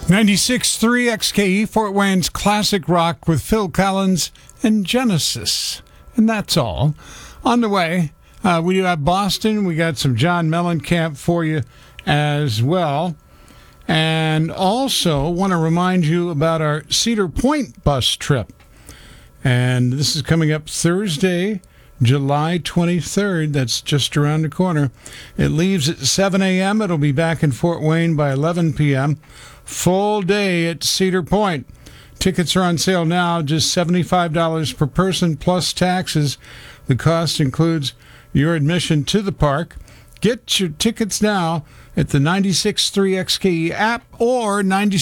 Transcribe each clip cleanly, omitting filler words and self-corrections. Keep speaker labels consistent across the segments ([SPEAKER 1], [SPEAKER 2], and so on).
[SPEAKER 1] 96.3 XKE, Fort Wayne's classic rock with Phil Collins and Genesis. And that's all. On the way, we do have Boston. We got some John Mellencamp for you as well. And also want to remind you about our Cedar Point bus trip. And this is coming up Thursday, July 23rd. That's just around the corner. It leaves at 7 a.m. It'll be back in Fort Wayne by 11 p.m. Full day at Cedar Point. Tickets are on sale now, just $75 per person plus taxes. The cost includes your admission to the park. Get your tickets now at the 96.3 XKE app or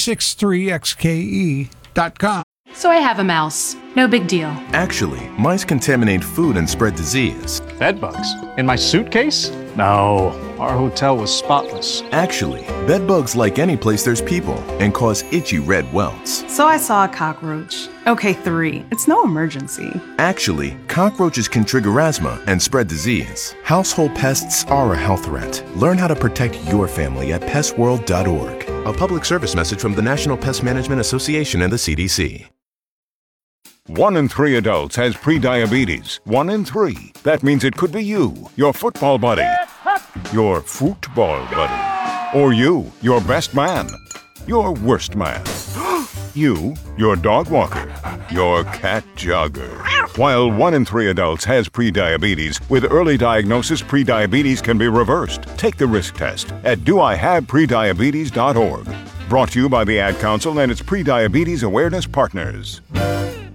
[SPEAKER 1] 963xke.com.
[SPEAKER 2] So I have a mouse. No big deal.
[SPEAKER 3] Actually, mice contaminate food and spread disease.
[SPEAKER 4] Bed bugs? In my suitcase? No, our hotel was spotless.
[SPEAKER 3] Actually, bed bugs like any place there's people and cause itchy red welts.
[SPEAKER 5] So I saw a cockroach. Okay, 3. It's no emergency.
[SPEAKER 3] Actually, cockroaches can trigger asthma and spread disease. Household pests are a health threat. Learn how to protect your family at pestworld.org. A public service message from the National Pest Management Association and the CDC.
[SPEAKER 6] 1 in 3 adults has prediabetes. 1 in 3. That means it could be you, your football buddy, your football buddy, or you, your best man, your worst man, you, your dog walker, your cat jogger. While 1 in 3 adults has prediabetes, with early diagnosis, prediabetes can be reversed. Take the risk test at doihaveprediabetes.org. Brought to you by the Ad Council and its Prediabetes Awareness Partners.